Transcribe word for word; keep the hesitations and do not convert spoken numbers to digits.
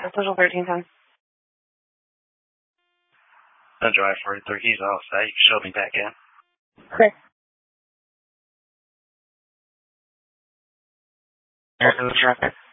Social thirteen ten. I'll drive forty-three. He's all set. You can show me back in. Okay. There's the traffic.